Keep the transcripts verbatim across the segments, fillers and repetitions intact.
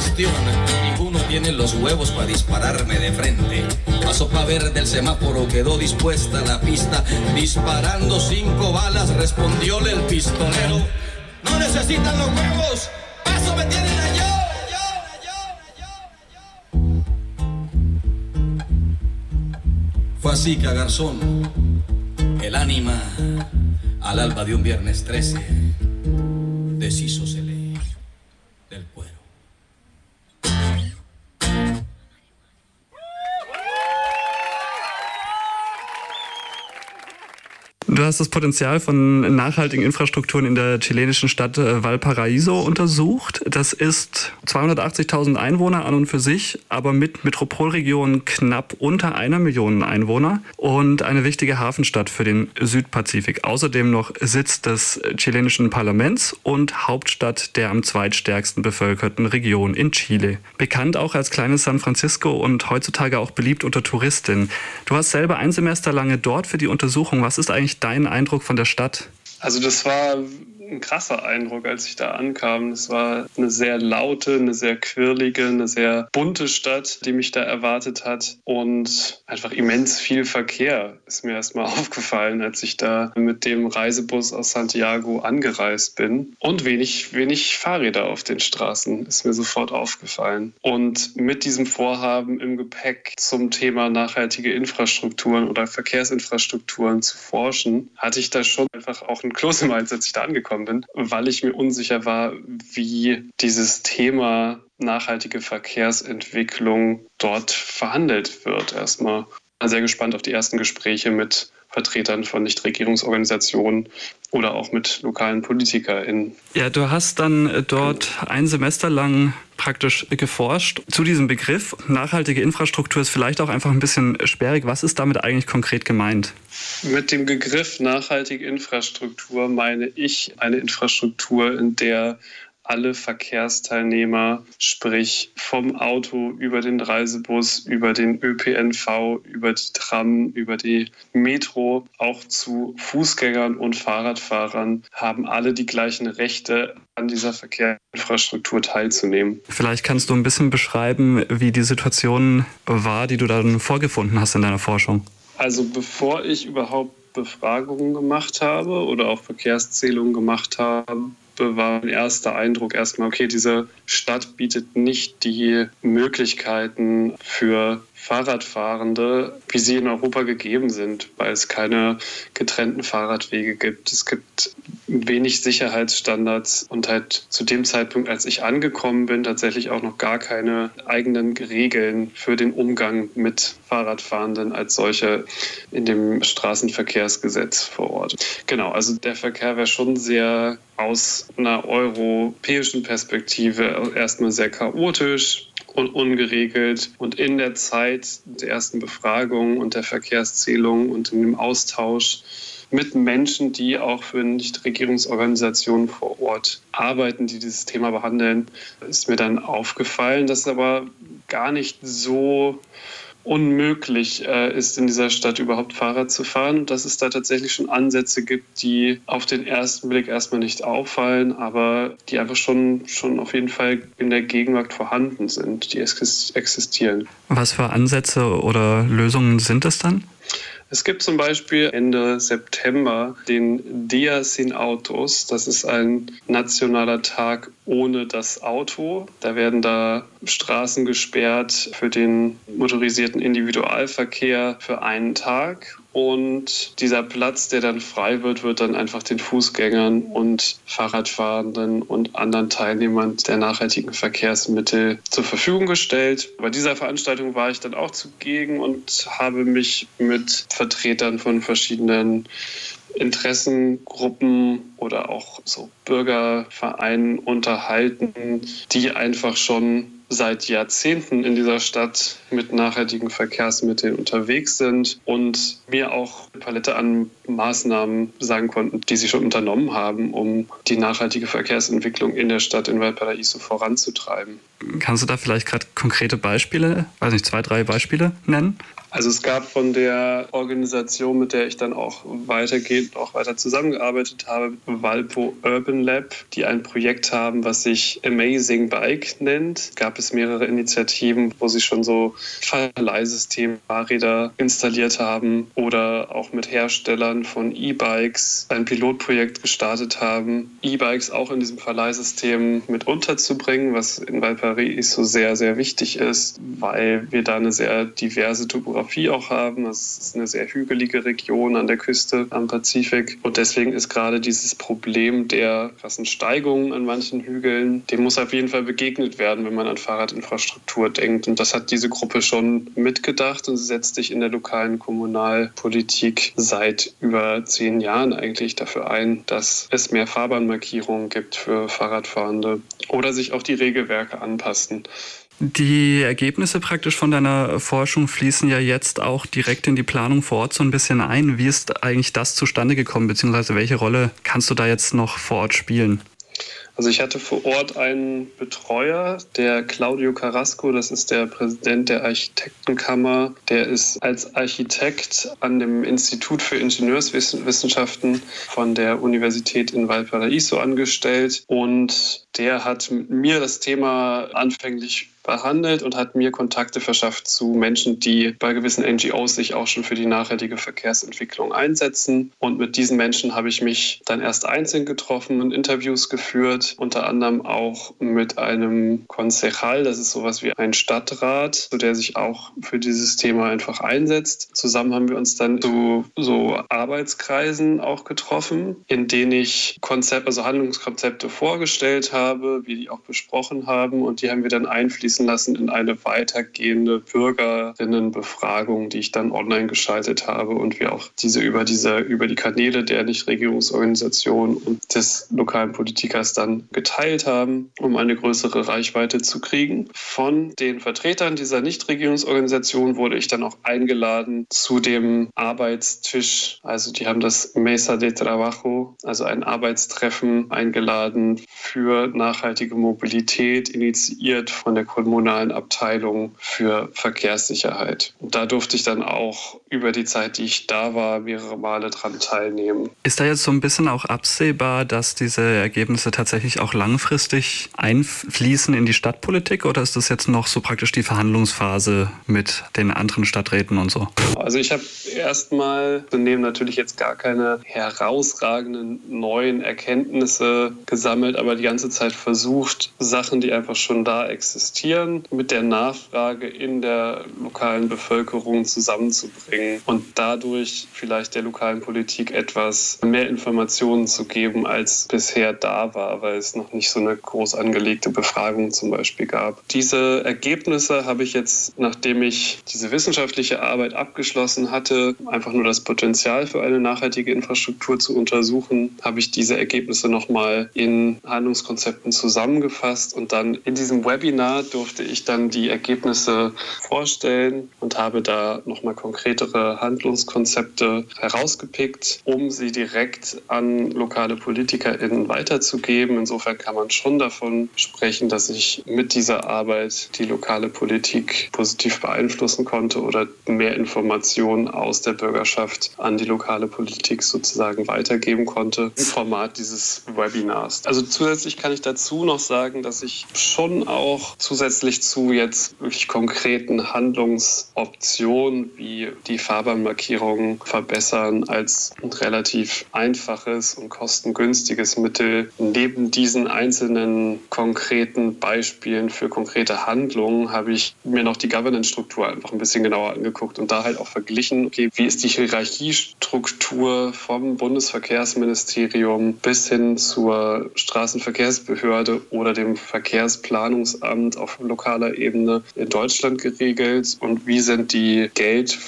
cuestión, ninguno tiene los huevos para dispararme de frente. La sopa verde del semáforo quedó dispuesta la pista, disparando cinco balas, respondióle el pistolero. No necesitan los huevos, paso me tienen a yo. Fue así que a Garzón, el ánima, al alba de un viernes trece, deshízosele del cuero. Du hast das Potenzial von nachhaltigen Infrastrukturen in der chilenischen Stadt Valparaíso untersucht. Das ist zweihundertachtzigtausend Einwohner an und für sich, aber mit Metropolregionen knapp unter einer Million Einwohner und eine wichtige Hafenstadt für den Südpazifik. Außerdem noch Sitz des chilenischen Parlaments und Hauptstadt der am zweitstärksten bevölkerten Region in Chile. Bekannt auch als kleines San Francisco und heutzutage auch beliebt unter Touristinnen. Du warst selber ein Semester lange dort für die Untersuchung. Was ist eigentlich dein Eindruck von der Stadt? Also das war ein krasser Eindruck, als ich da ankam. Es war eine sehr laute, eine sehr quirlige, eine sehr bunte Stadt, die mich da erwartet hat. Und einfach immens viel Verkehr ist mir erstmal aufgefallen, als ich da mit dem Reisebus aus Santiago angereist bin. Und wenig, wenig Fahrräder auf den Straßen ist mir sofort aufgefallen. Und mit diesem Vorhaben im Gepäck zum Thema nachhaltige Infrastrukturen oder Verkehrsinfrastrukturen zu forschen, hatte ich da schon einfach auch ein Kloß im Hals, als ich da angekommen bin, weil ich mir unsicher war, wie dieses Thema nachhaltige Verkehrsentwicklung dort verhandelt wird. Erstmal sehr gespannt auf die ersten Gespräche mit Vertretern von Nichtregierungsorganisationen oder auch mit lokalen PolitikerInnen. Ja, du hast dann dort ein Semester lang praktisch geforscht zu diesem Begriff. Nachhaltige Infrastruktur ist vielleicht auch einfach ein bisschen sperrig. Was ist damit eigentlich konkret gemeint? Mit dem Begriff nachhaltige Infrastruktur meine ich eine Infrastruktur, in der alle Verkehrsteilnehmer, sprich vom Auto über den Reisebus, über den Ö P N V, über die Tram, über die Metro, auch zu Fußgängern und Fahrradfahrern, haben alle die gleichen Rechte, an dieser Verkehrsinfrastruktur teilzunehmen. Vielleicht kannst du ein bisschen beschreiben, wie die Situation war, die du dann vorgefunden hast in deiner Forschung. Also bevor ich überhaupt Befragungen gemacht habe oder auch Verkehrszählungen gemacht habe, war mein erster Eindruck erstmal, okay, diese Stadt bietet nicht die Möglichkeiten für Fahrradfahrende, wie sie in Europa gegeben sind, weil es keine getrennten Fahrradwege gibt. Es gibt wenig Sicherheitsstandards und halt zu dem Zeitpunkt, als ich angekommen bin, tatsächlich auch noch gar keine eigenen Regeln für den Umgang mit Fahrradfahrenden als solche in dem Straßenverkehrsgesetz vor Ort. Genau, also der Verkehr wäre schon sehr aus einer europäischen Perspektive erstmal sehr chaotisch und ungeregelt. Und in der Zeit der ersten Befragung und der Verkehrszählung und in dem Austausch mit Menschen, die auch für Nichtregierungsorganisationen vor Ort arbeiten, die dieses Thema behandeln, ist mir dann aufgefallen, dass aber gar nicht so unmöglich äh, ist, in dieser Stadt überhaupt Fahrrad zu fahren. Dass es da tatsächlich schon Ansätze gibt, die auf den ersten Blick erstmal nicht auffallen, aber die einfach schon, schon auf jeden Fall in der Gegenwart vorhanden sind, die existieren. Was für Ansätze oder Lösungen sind es dann? Es gibt zum Beispiel Ende September den Dia Sin Autos. Das ist ein nationaler Tag ohne das Auto. Da werden da Straßen gesperrt für den motorisierten Individualverkehr für einen Tag. Und dieser Platz, der dann frei wird, wird dann einfach den Fußgängern und Fahrradfahrenden und anderen Teilnehmern der nachhaltigen Verkehrsmittel zur Verfügung gestellt. Bei dieser Veranstaltung war ich dann auch zugegen und habe mich mit Vertretern von verschiedenen Interessengruppen oder auch so Bürgervereinen unterhalten, die einfach schon seit Jahrzehnten in dieser Stadt mit nachhaltigen Verkehrsmitteln unterwegs sind und mir auch eine Palette an Maßnahmen sagen konnten, die sie schon unternommen haben, um die nachhaltige Verkehrsentwicklung in der Stadt in Valparaíso voranzutreiben. Kannst du da vielleicht gerade konkrete Beispiele, weiß nicht, zwei, drei Beispiele nennen? Also es gab von der Organisation, mit der ich dann auch weitergehend auch weiter zusammengearbeitet habe, Valpo Urban Lab, die ein Projekt haben, was sich Amazing Bike nennt. Gab es mehrere Initiativen, wo sie schon so Verleihsysteme, Fahrräder installiert haben oder auch mit Herstellern von E-Bikes ein Pilotprojekt gestartet haben, E-Bikes auch in diesem Verleihsystem mit unterzubringen, was in Valparaiso sehr, sehr wichtig ist, weil wir da eine sehr diverse Topografie auch haben. Es ist eine sehr hügelige Region an der Küste am Pazifik und deswegen ist gerade dieses Problem der krassen Steigungen an manchen Hügeln, dem muss auf jeden Fall begegnet werden, wenn man an Fahrradinfrastruktur denkt. Und das hat diese Gruppe schon mitgedacht und sie setzt sich in der lokalen Kommunalpolitik seit über zehn Jahren eigentlich dafür ein, dass es mehr Fahrbahnmarkierungen gibt für Fahrradfahrende oder sich auch die Regelwerke anpassen. Die Ergebnisse praktisch von deiner Forschung fließen ja jetzt auch direkt in die Planung vor Ort so ein bisschen ein. Wie ist eigentlich das zustande gekommen, beziehungsweise welche Rolle kannst du da jetzt noch vor Ort spielen? Also ich hatte vor Ort einen Betreuer, der Claudio Carrasco, das ist der Präsident der Architektenkammer. Der ist als Architekt an dem Institut für Ingenieurswissenschaften von der Universität in Valparaiso angestellt und der hat mit mir das Thema anfänglich behandelt und hat mir Kontakte verschafft zu Menschen, die bei gewissen N G Os sich auch schon für die nachhaltige Verkehrsentwicklung einsetzen. Und mit diesen Menschen habe ich mich dann erst einzeln getroffen und Interviews geführt, unter anderem auch mit einem Concejal, das ist sowas wie ein Stadtrat, der sich auch für dieses Thema einfach einsetzt. Zusammen haben wir uns dann zu so Arbeitskreisen auch getroffen, in denen ich Konzept, also Handlungskonzepte vorgestellt habe, wie die auch besprochen haben und die haben wir dann einfließen lassen in eine weitergehende Bürgerinnenbefragung, die ich dann online geschaltet habe und wir auch diese über diese über die Kanäle der Nichtregierungsorganisation und des lokalen Politikers dann geteilt haben, um eine größere Reichweite zu kriegen. Von den Vertretern dieser Nichtregierungsorganisation wurde ich dann auch eingeladen zu dem Arbeitstisch. Also die haben das Mesa de Trabajo, also ein Arbeitstreffen eingeladen für nachhaltige Mobilität, initiiert von der kommunalen Abteilung für Verkehrssicherheit. Und da durfte ich dann auch über die Zeit, die ich da war, mehrere Male dran teilnehmen. Ist da jetzt so ein bisschen auch absehbar, dass diese Ergebnisse tatsächlich auch langfristig einfließen in die Stadtpolitik oder ist das jetzt noch so praktisch die Verhandlungsphase mit den anderen Stadträten und so? Also ich habe erstmal, wir nehmen natürlich jetzt gar keine herausragenden neuen Erkenntnisse gesammelt, aber die ganze Zeit versucht, Sachen, die einfach schon da existieren, mit der Nachfrage in der lokalen Bevölkerung zusammenzubringen und dadurch vielleicht der lokalen Politik etwas mehr Informationen zu geben, als bisher da war, weil es noch nicht so eine groß angelegte Befragung zum Beispiel gab. Diese Ergebnisse habe ich jetzt, nachdem ich diese wissenschaftliche Arbeit abgeschlossen hatte, einfach nur das Potenzial für eine nachhaltige Infrastruktur zu untersuchen, habe ich diese Ergebnisse nochmal in Handlungskonzepten zusammengefasst und dann in diesem Webinar durfte ich dann die Ergebnisse vorstellen und habe da nochmal konkretere Handlungskonzepte herausgepickt, um sie direkt an lokale PolitikerInnen weiterzugeben. Insofern kann man schon davon sprechen, dass ich mit dieser Arbeit die lokale Politik positiv beeinflussen konnte oder mehr Informationen aus der Bürgerschaft an die lokale Politik sozusagen weitergeben konnte im Format dieses Webinars. Also zusätzlich kann ich dazu noch sagen, dass ich schon auch zusätzlich zu jetzt wirklich konkreten Handlungsoptionen wie die Fahrbahnmarkierungen verbessern als ein relativ einfaches und kostengünstiges Mittel. Neben diesen einzelnen konkreten Beispielen für konkrete Handlungen habe ich mir noch die Governance-Struktur einfach ein bisschen genauer angeguckt und da halt auch verglichen, okay, wie ist die Hierarchiestruktur vom Bundesverkehrsministerium bis hin zur Straßenverkehrsbehörde oder dem Verkehrsplanungsamt auf lokaler Ebene in Deutschland geregelt und wie sind die Geldflüsse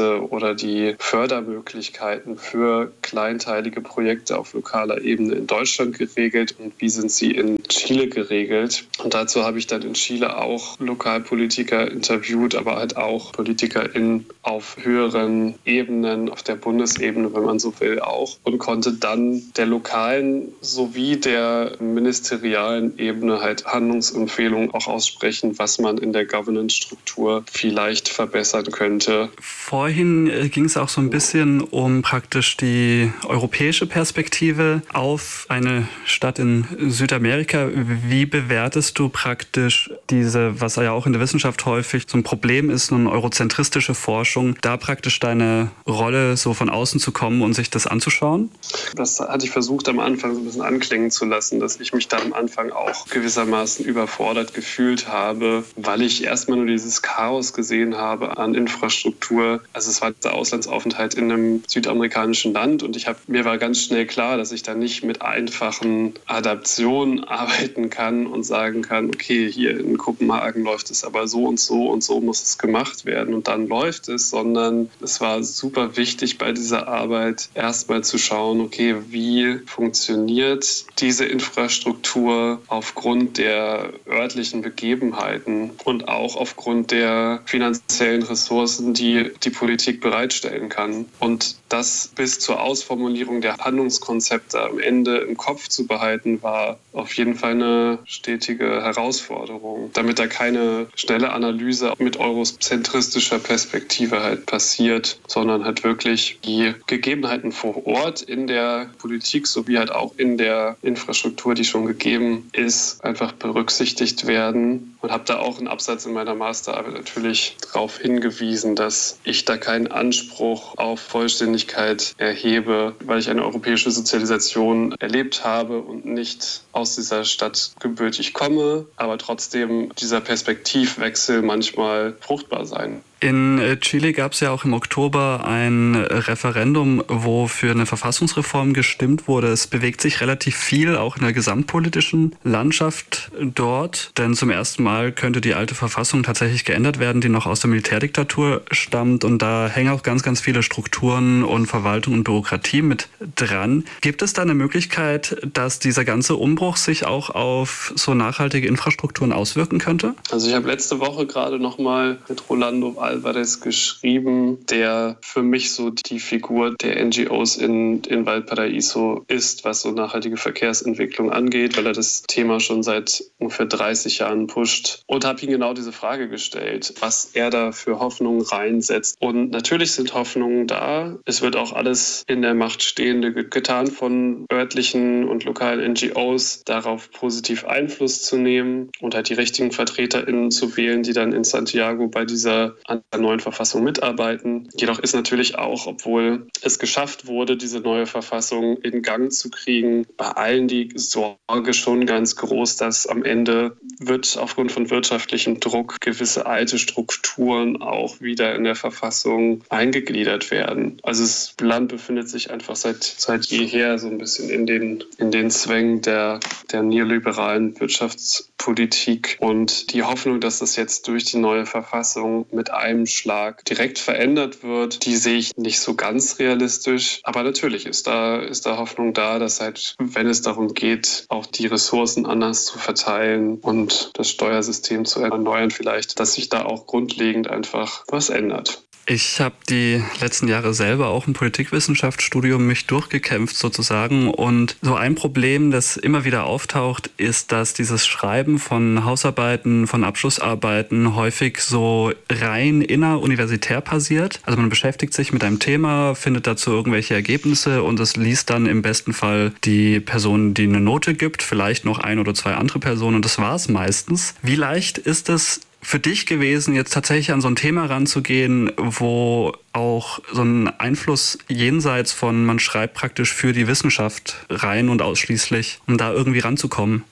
Kredite oder die Fördermöglichkeiten für kleinteilige Projekte auf lokaler Ebene in Deutschland geregelt und wie sind sie in Chile geregelt. Und dazu habe ich dann in Chile auch Lokalpolitiker interviewt, aber halt auch PolitikerInnen auf höheren Ebenen, auf der Bundesebene, wenn man so will, auch, und konnte dann der lokalen sowie der ministerialen Ebene halt Handlungsempfehlungen auch aussprechen, was man in der Governance-Struktur vielleicht verbessern könnte. Vorhin äh, ging es auch so ein bisschen um praktisch die europäische Perspektive auf eine Stadt in Südamerika. Wie bewertest du praktisch diese, was ja auch in der Wissenschaft häufig so ein Problem ist, eine eurozentristische Forschung, da praktisch deine Rolle so von außen zu kommen und sich das anzuschauen? Das hatte ich versucht am Anfang so ein bisschen anklingen zu lassen, dass ich mich da am Anfang auch gewissermaßen überfordert gefühlt habe, weil ich erstmal nur dieses Chaos gesehen habe an Infrastruktur. Also es war der Auslandsaufenthalt in einem südamerikanischen Land und ich hab, mir war ganz schnell klar, dass ich da nicht mit einfachen Adaptionen arbeiten kann und sagen kann, okay, hier in Kopenhagen läuft es aber so und so und so muss es gemacht werden und dann läuft es, sondern es war super wichtig bei dieser Arbeit erstmal zu schauen, okay, wie funktioniert diese Infrastruktur aufgrund der örtlichen Begebenheiten und auch aufgrund der finanziellen Ressourcen, die die Politik bereitstellen kann. Und das bis zur Ausformulierung der Handlungskonzepte am Ende im Kopf zu behalten, war auf jeden Fall eine stetige Herausforderung, damit da keine schnelle Analyse mit eurozentristischer Perspektive halt passiert, sondern halt wirklich die Gegebenheiten vor Ort in der Politik sowie halt auch in der Infrastruktur, die schon gegeben ist, einfach berücksichtigt werden. Und habe da auch einen Absatz in meiner Masterarbeit natürlich darauf hingewiesen, dass ich da keinen Anspruch auf Vollständigkeit erhebe, weil ich eine europäische Sozialisation erlebt habe und nicht aus dieser Stadt gebürtig komme, aber trotzdem dieser Perspektivwechsel manchmal fruchtbar sein. In Chile gab es ja auch im Oktober ein Referendum, wo für eine Verfassungsreform gestimmt wurde. Es bewegt sich relativ viel, auch in der gesamtpolitischen Landschaft dort. Denn zum ersten Mal könnte die alte Verfassung tatsächlich geändert werden, die noch aus der Militärdiktatur stammt. Und da hängen auch ganz, ganz viele Strukturen und Verwaltung und Bürokratie mit dran. Gibt es da eine Möglichkeit, dass dieser ganze Umbruch sich auch auf so nachhaltige Infrastrukturen auswirken könnte? Also ich habe letzte Woche gerade noch mal mit Rolando Alvarez geschrieben, der für mich so die Figur der N G Os in, in Valparaíso ist, was so nachhaltige Verkehrsentwicklung angeht, weil er das Thema schon seit ungefähr dreißig Jahren pusht. Und habe ihm genau diese Frage gestellt, was er da für Hoffnungen reinsetzt. Und natürlich sind Hoffnungen da. Es wird auch alles in der Macht Stehende getan von örtlichen und lokalen N G Os, darauf positiv Einfluss zu nehmen und halt die richtigen VertreterInnen zu wählen, die dann in Santiago bei dieser an der neuen Verfassung mitarbeiten. Jedoch ist natürlich auch, obwohl es geschafft wurde, diese neue Verfassung in Gang zu kriegen, bei allen die Sorge schon ganz groß, dass am Ende wird aufgrund von wirtschaftlichem Druck gewisse alte Strukturen auch wieder in der Verfassung eingegliedert werden. Also das Land befindet sich einfach seit, seit jeher so ein bisschen in den, in den Zwängen der, der neoliberalen Wirtschaftspolitik und die Hoffnung, dass das jetzt durch die neue Verfassung mit einem Schlag direkt verändert wird, die sehe ich nicht so ganz realistisch. Aber natürlich ist da, ist da Hoffnung da, dass halt, wenn es darum geht, auch die Ressourcen anders zu verteilen und das Steuersystem zu erneuern vielleicht, dass sich da auch grundlegend einfach was ändert. Ich habe die letzten Jahre selber auch im Politikwissenschaftsstudium mich durchgekämpft sozusagen und so ein Problem, das immer wieder auftaucht, ist, dass dieses Schreiben von Hausarbeiten, von Abschlussarbeiten häufig so rein inneruniversitär passiert. Also man beschäftigt sich mit einem Thema, findet dazu irgendwelche Ergebnisse und es liest dann im besten Fall die Person, die eine Note gibt, vielleicht noch ein oder zwei andere Personen und das war es meistens. Wie leicht ist es für dich gewesen, jetzt tatsächlich an so ein Thema ranzugehen, wo auch so ein Einfluss jenseits von, man schreibt praktisch für die Wissenschaft rein und ausschließlich, um da irgendwie ranzukommen?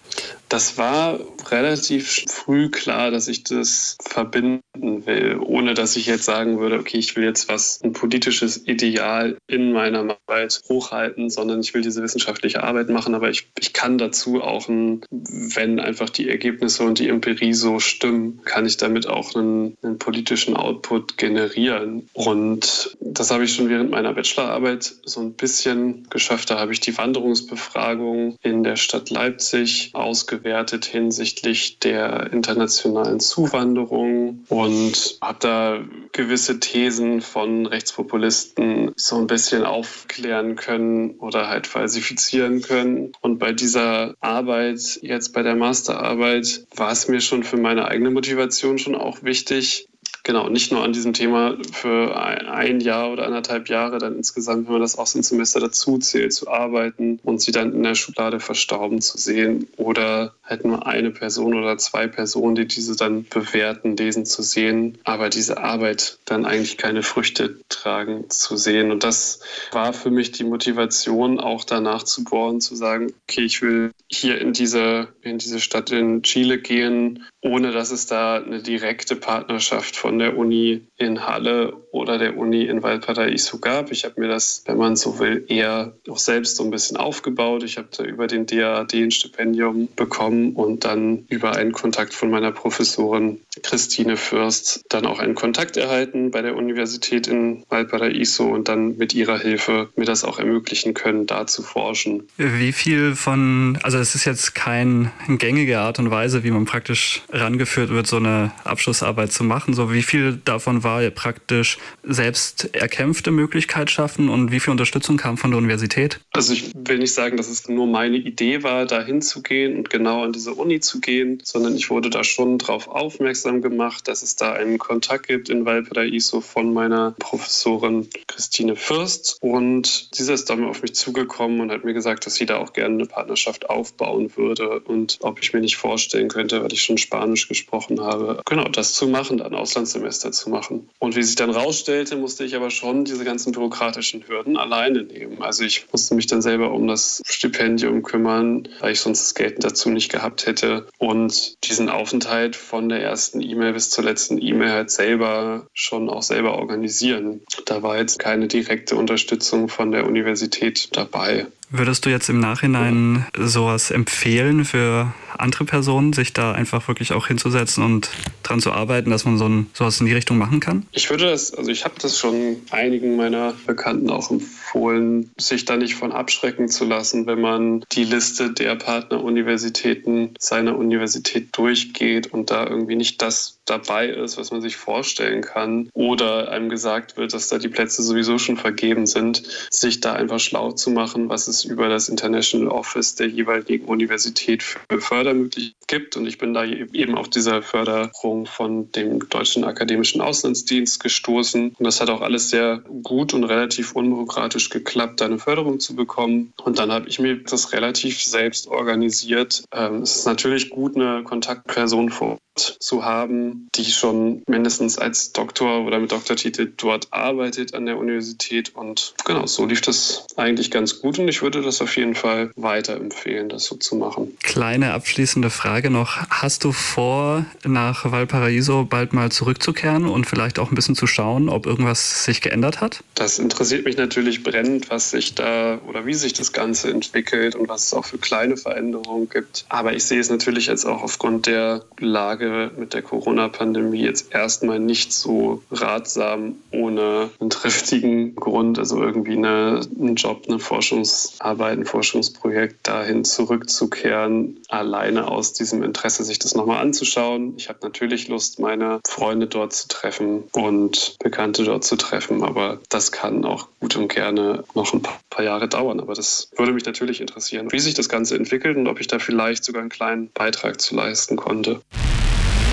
Das war relativ früh klar, dass ich das verbinden will, ohne dass ich jetzt sagen würde, okay, ich will jetzt was, ein politisches Ideal in meiner Arbeit hochhalten, sondern ich will diese wissenschaftliche Arbeit machen, aber ich, ich kann dazu auch, ein, wenn einfach die Ergebnisse und die Empirie so stimmen, kann ich damit auch einen, einen politischen Output generieren. Und das habe ich schon während meiner Bachelorarbeit so ein bisschen geschafft. Da habe ich die Wanderungsbefragung in der Stadt Leipzig ausgewertet hinsichtlich der internationalen Zuwanderung und habe da gewisse Thesen von Rechtspopulisten so ein bisschen aufklären können oder halt falsifizieren können. Und bei dieser Arbeit, jetzt bei der Masterarbeit, war es mir schon für meine eigene Motivation schon auch wichtig, genau, nicht nur an diesem Thema für ein Jahr oder anderthalb Jahre dann insgesamt, wenn man das auch so ein Semester dazu zählt, zu arbeiten und sie dann in der Schublade verstauben zu sehen oder halt nur eine Person oder zwei Personen, die diese dann bewerten, lesen zu sehen, aber diese Arbeit dann eigentlich keine Früchte tragen zu sehen. Und das war für mich die Motivation, auch danach zu bohren, zu sagen, okay, ich will hier in diese, in diese Stadt in Chile gehen, ohne dass es da eine direkte Partnerschaft von der Uni in Halle oder der Uni in Valparaiso gab. Ich habe mir das, wenn man so will, eher auch selbst so ein bisschen aufgebaut. Ich habe da über den D A A D ein Stipendium bekommen und dann über einen Kontakt von meiner Professorin Christine Fürst dann auch einen Kontakt erhalten bei der Universität in Valparaiso und dann mit ihrer Hilfe mir das auch ermöglichen können, da zu forschen. Wie viel von, also es ist jetzt keine gängige Art und Weise, wie man praktisch rangeführt wird, so eine Abschlussarbeit zu machen. So wie viel davon war praktisch selbst erkämpfte Möglichkeit schaffen und wie viel Unterstützung kam von der Universität? Also ich will nicht sagen, dass es nur meine Idee war, da hinzugehen und genau an diese Uni zu gehen, sondern ich wurde da schon darauf aufmerksam gemacht, dass es da einen Kontakt gibt in Valparaiso von meiner Professorin Christine Fürst und diese ist dann auf mich zugekommen und hat mir gesagt, dass sie da auch gerne eine Partnerschaft aufbauen würde und ob ich mir nicht vorstellen könnte, weil ich schon Spanisch gesprochen habe, genau das zu machen, dann Auslandssemester zu machen. Und wie sich dann rausstellte, musste ich aber schon diese ganzen bürokratischen Hürden alleine nehmen. Also ich musste mich dann selber um das Stipendium kümmern, weil ich sonst das Geld dazu nicht gehabt hätte und diesen Aufenthalt von der ersten E-Mail bis zur letzten E-Mail halt selber schon auch selber organisieren. Da war jetzt keine direkte Unterstützung von der Universität dabei. Würdest du jetzt im Nachhinein sowas empfehlen für andere Personen, sich da einfach wirklich auch hinzusetzen und dran zu arbeiten, dass man so ein, sowas in die Richtung machen kann? Ich würde das, also ich habe das schon einigen meiner Bekannten auch empfohlen, sich da nicht von abschrecken zu lassen, wenn man die Liste der Partneruniversitäten seiner Universität durchgeht und da irgendwie nicht das dabei ist, was man sich vorstellen kann oder einem gesagt wird, dass da die Plätze sowieso schon vergeben sind, sich da einfach schlau zu machen, was es über das International Office der jeweiligen Universität für Fördermöglichkeiten gibt. Und ich bin da eben auf dieser Förderung von dem Deutschen Akademischen Auslandsdienst gestoßen. Und das hat auch alles sehr gut und relativ unbürokratisch geklappt, da eine Förderung zu bekommen. Und dann habe ich mir das relativ selbst organisiert. Ähm, es ist natürlich gut, eine Kontaktperson vor Ort zu haben, die schon mindestens als Doktor oder mit Doktortitel dort arbeitet an der Universität. Und genau, so lief das eigentlich ganz gut. Und ich würde das auf jeden Fall weiterempfehlen, das so zu machen. Kleine abschließende Frage noch. Hast du vor, nach Valparaiso bald mal zurückzukehren und vielleicht auch ein bisschen zu schauen, ob irgendwas sich geändert hat? Das interessiert mich natürlich brennend, was sich da oder wie sich das Ganze entwickelt und was es auch für kleine Veränderungen gibt. Aber ich sehe es natürlich jetzt auch aufgrund der Lage mit der Corona-Pandemie jetzt erstmal nicht so ratsam, ohne einen triftigen Grund, also irgendwie eine, einen Job, eine Forschungsarbeit, ein Forschungsprojekt dahin zurückzukehren, alleine aus diesem Interesse, sich das nochmal anzuschauen. Ich habe natürlich Lust, meine Freunde dort zu treffen und Bekannte dort zu treffen, aber das kann auch gut und gerne noch ein paar Jahre dauern. Aber das würde mich natürlich interessieren, wie sich das Ganze entwickelt und ob ich da vielleicht sogar einen kleinen Beitrag zu leisten konnte.